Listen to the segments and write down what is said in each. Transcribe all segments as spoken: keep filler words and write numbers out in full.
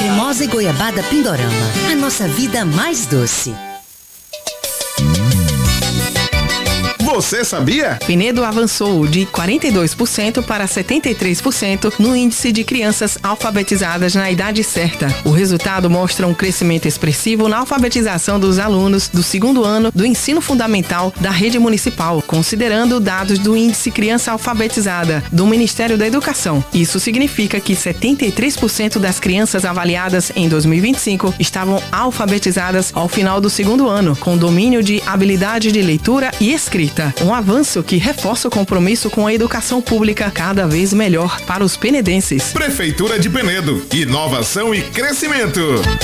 cremosa e goiabada Pindorama. A nossa vida mais doce. Você sabia? Penedo avançou de quarenta e dois por cento para setenta e três por cento no índice de crianças alfabetizadas na idade certa. O resultado mostra um crescimento expressivo na alfabetização dos alunos do segundo ano do ensino fundamental da rede municipal, considerando dados do índice Criança Alfabetizada do Ministério da Educação. Isso significa que setenta e três por cento das crianças avaliadas em dois mil e vinte e cinco estavam alfabetizadas ao final do segundo ano, com domínio de habilidade de leitura e escrita. Um avanço que reforça o compromisso com a educação pública cada vez melhor para os penedenses. Prefeitura de Penedo, inovação e crescimento.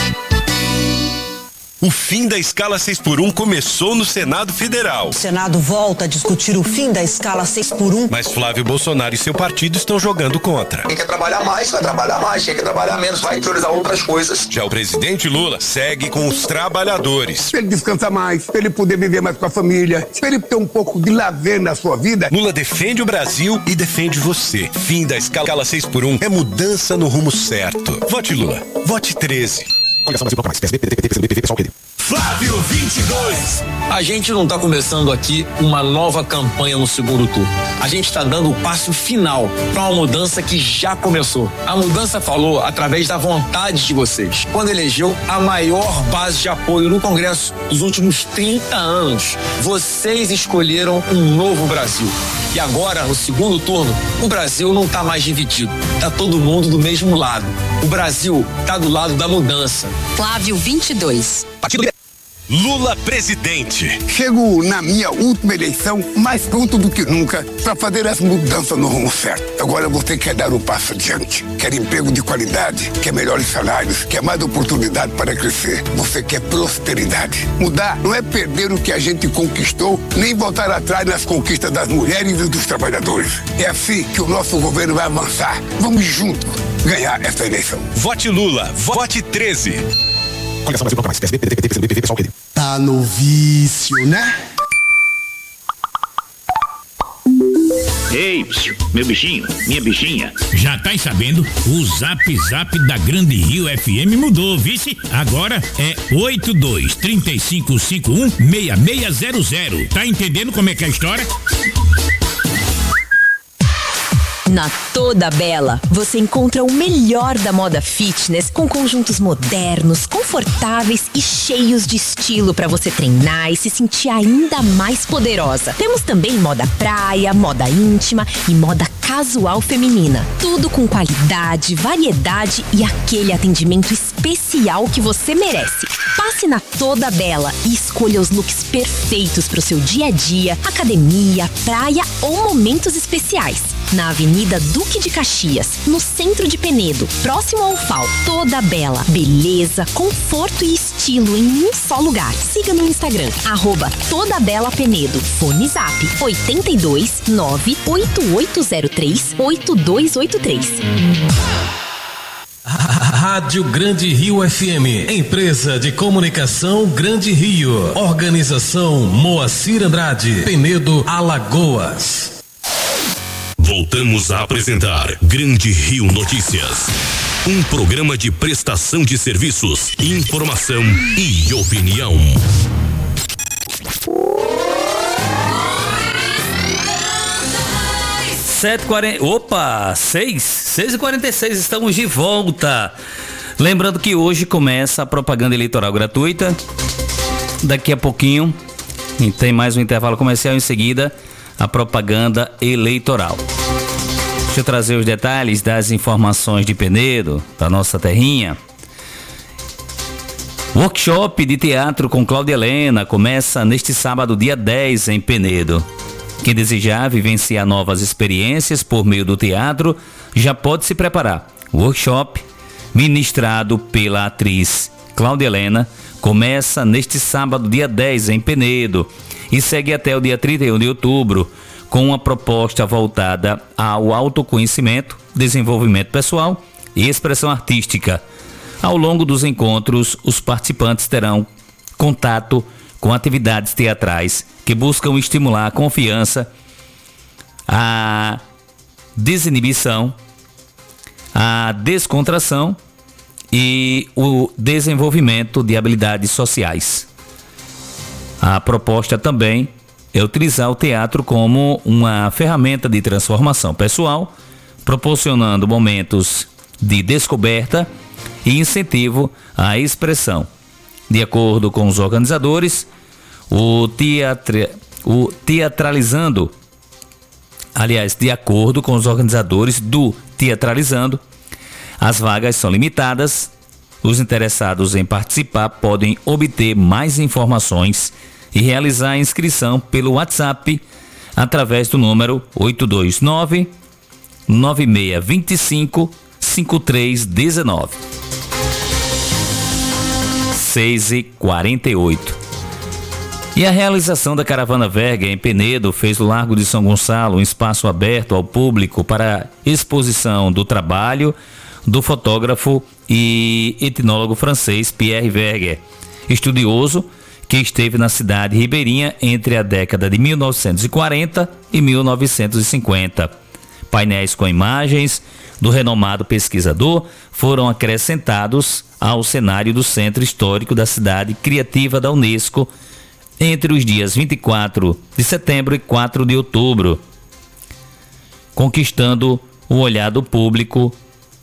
O fim da escala seis por um começou no Senado Federal. O Senado volta a discutir o fim da escala seis por um. Mas Flávio Bolsonaro e seu partido estão jogando contra. Quem quer trabalhar mais, vai trabalhar mais. Quem quer trabalhar menos, vai priorizar outras coisas. Já o presidente Lula segue com os trabalhadores. Se ele descansar mais, se ele poder viver mais com a família, se ele ter um pouco de lazer na sua vida. Lula defende o Brasil e defende você. Fim da escala seis por um é mudança no rumo certo. Vote Lula. Vote treze. Coligação Brasil, mais. P S B, P D T, P C B, pessoal, P D. Flávio vinte e dois. A gente não está começando aqui uma nova campanha no segundo turno. A gente está dando o passo final para uma mudança que já começou. A mudança falou através da vontade de vocês, quando elegeu a maior base de apoio no Congresso dos últimos trinta anos. Vocês escolheram um novo Brasil. E agora, no segundo turno, o Brasil não está mais dividido. Está todo mundo do mesmo lado. O Brasil está do lado da mudança. Flávio vinte e dois. Partido Lula presidente. Chego na minha última eleição mais pronto do que nunca para fazer essa mudança no rumo certo. Agora você quer dar o passo adiante, quer emprego de qualidade, quer melhores salários, quer mais oportunidade para crescer. Você quer prosperidade. Mudar não é perder o que a gente conquistou, nem voltar atrás nas conquistas das mulheres e dos trabalhadores. É assim que o nosso governo vai avançar. Vamos juntos ganhar essa eleição. Vote Lula, vote treze. Coligação Brasil, mais. P S B, P D T, P C B, pessoal, P D. Tá no vício, né? Ei, meu bichinho, minha bichinha. Já tá sabendo? O Zap Zap da Grande Rio F M mudou, vice? Agora é oito dois, três cinco cinco um, seis seis zero zero. Tá entendendo como é que é a história? Na Toda Bela, você encontra o melhor da moda fitness com conjuntos modernos, confortáveis e cheios de estilo para você treinar e se sentir ainda mais poderosa. Temos também moda praia, moda íntima e moda casual feminina. Tudo com qualidade, variedade e aquele atendimento especial que você merece. Passe na Toda Bela e escolha os looks perfeitos para o seu dia a dia, academia, praia ou momentos especiais. Na Avenida Duque de Caxias, no centro de Penedo, próximo ao F A O. Toda Bela, beleza, conforto e estilo em um só lugar. Siga no Instagram, arroba Toda Bela Penedo. Fone Zap oito dois nove oito oito zero três oito dois oito três. Rádio Grande Rio F M, empresa de comunicação Grande Rio, organização Moacir Andrade, Penedo, Alagoas. Voltamos a apresentar Grande Rio Notícias, um programa de prestação de serviços, informação e opinião. sete e quarenta, opa, seis, seis e quarenta e seis, estamos de volta. Lembrando que hoje começa a propaganda eleitoral gratuita. Daqui a pouquinho tem mais um intervalo comercial, em seguida a propaganda eleitoral. Deixa eu trazer os detalhes das informações de Penedo, da nossa terrinha. Workshop de teatro com Cláudia Helena começa neste sábado, dia dez, em Penedo. Quem desejar vivenciar novas experiências por meio do teatro já pode se preparar. O workshop, ministrado pela atriz Cláudia Helena, começa neste sábado, dia dez, em Penedo, e segue até o dia trinta e um de outubro, com uma proposta voltada ao autoconhecimento, desenvolvimento pessoal e expressão artística. Ao longo dos encontros, os participantes terão contato com atividades teatrais que buscam estimular a confiança, a desinibição, a descontração e o desenvolvimento de habilidades sociais. A proposta também é utilizar o teatro como uma ferramenta de transformação pessoal, proporcionando momentos de descoberta e incentivo à expressão. De acordo com os organizadores, o, teatra, o Teatralizando, aliás, de acordo com os organizadores do Teatralizando, as vagas são limitadas. Os interessados em participar podem obter mais informações e realizar a inscrição pelo WhatsApp através do número oito dois nove, nove seis dois cinco, cinco três um nove. seis e quarenta e oito. E a realização da Caravana Vergue em Penedo fez o Largo de São Gonçalo um espaço aberto ao público para exposição do trabalho do fotógrafo e etnólogo francês Pierre Vergue, estudioso que esteve na cidade ribeirinha entre a década de mil novecentos e quarenta e mil novecentos e cinquenta. Painéis com imagens do renomado pesquisador foram acrescentados ao cenário do Centro Histórico da Cidade Criativa da Unesco entre os dias vinte e quatro de setembro e quatro de outubro, conquistando o olhar do público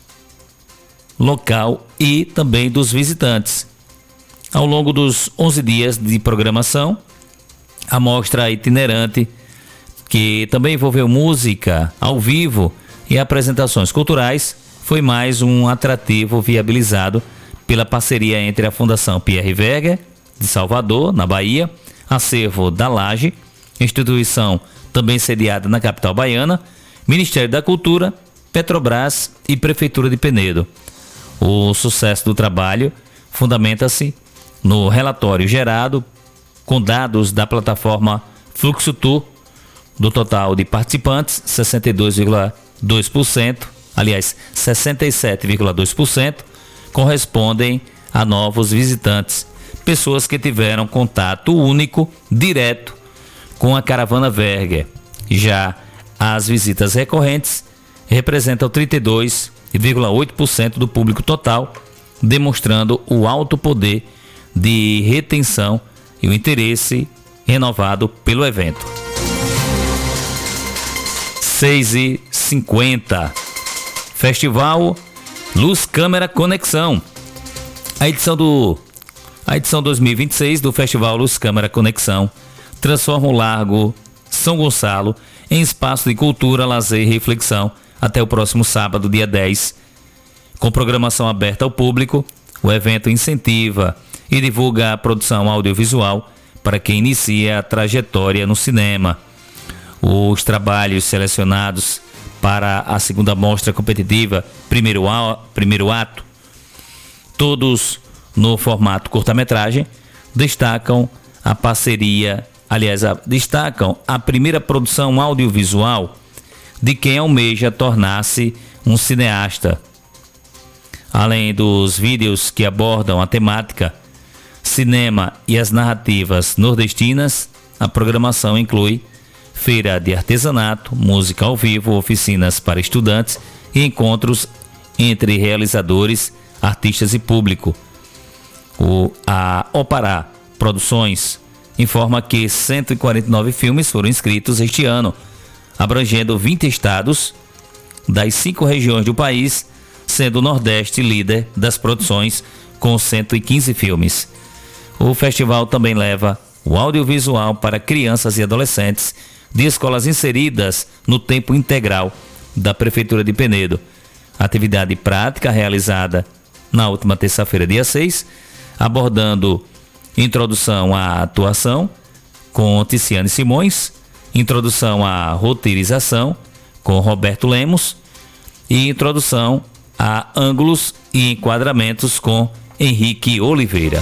local e também dos visitantes. Ao longo dos onze dias de programação, a mostra itinerante, que também envolveu música ao vivo e apresentações culturais, foi mais um atrativo viabilizado pela parceria entre a Fundação Pierre Vergue, de Salvador, na Bahia, Acervo da Laje, instituição também sediada na capital baiana, Ministério da Cultura, Petrobras e Prefeitura de Penedo. O sucesso do trabalho fundamenta-se no relatório gerado com dados da plataforma Fluxo Tour. Do total de participantes, sessenta e dois vírgula dois por cento, aliás, sessenta e sete vírgula dois por cento correspondem a novos visitantes, pessoas que tiveram contato único, direto com a Caravana Vergue. Já as visitas recorrentes representam trinta e dois vírgula oito por cento do público total, demonstrando o alto poder de retenção e o interesse renovado pelo evento. seis e cinquenta. Festival Luz Câmera Conexão. A edição do a edição dois mil e vinte e seis do Festival Luz Câmera Conexão transforma o Largo São Gonçalo em espaço de cultura, lazer e reflexão até o próximo sábado, dia dez. Com programação aberta ao público, o evento incentiva e divulga a produção audiovisual para quem inicia a trajetória no cinema. Os trabalhos selecionados para a segunda mostra competitiva, primeiro, primeiro ato, todos no formato curta-metragem, destacam a parceria, aliás, a, destacam a primeira produção audiovisual de quem almeja tornar-se um cineasta. Além dos vídeos que abordam a temática, cinema e as narrativas nordestinas, a programação inclui feira de artesanato, música ao vivo, oficinas para estudantes e encontros entre realizadores, artistas e público. O, a Opará Produções informa que cento e quarenta e nove filmes foram inscritos este ano, abrangendo vinte estados das cinco regiões do país, sendo o Nordeste líder das produções com cento e quinze filmes. O festival também leva o audiovisual para crianças e adolescentes de escolas inseridas no tempo integral da Prefeitura de Penedo. Atividade prática realizada na última terça-feira, dia seis, abordando introdução à atuação com Ticiane Simões, introdução à roteirização com Roberto Lemos e introdução a ângulos e enquadramentos com Henrique Oliveira.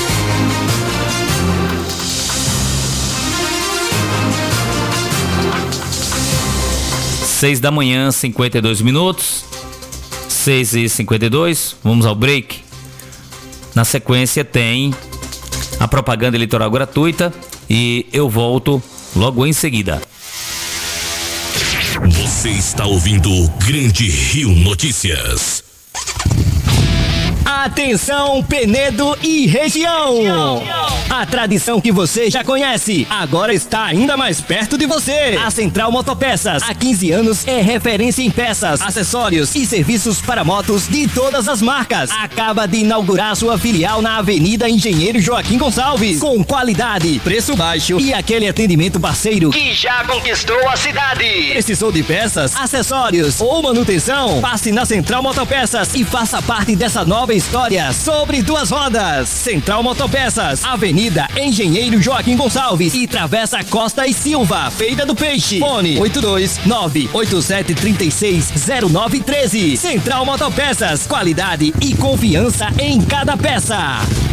Seis da manhã, cinquenta e dois minutos. Seis e cinquenta e dois. Vamos ao break. Na sequência tem a propaganda eleitoral gratuita e eu volto logo em seguida. Você está ouvindo o Grande Rio Notícias. A Atenção, Penedo e região! A tradição que você já conhece, agora está ainda mais perto de você. A Central Motopeças, há quinze anos, é referência em peças, acessórios e serviços para motos de todas as marcas. Acaba de inaugurar sua filial na Avenida Engenheiro Joaquim Gonçalves, com qualidade, preço baixo e aquele atendimento parceiro que já conquistou a cidade. Precisou de peças, acessórios ou manutenção? Passe na Central Motopeças e faça parte dessa nova história sobre duas rodas. Central Motopeças, Avenida Engenheiro Joaquim Gonçalves e Travessa Costa e Silva, Feira do Peixe. Fone oito dois nove oito sete três seis zero nove um três. Central Motopeças, qualidade e confiança em cada peça.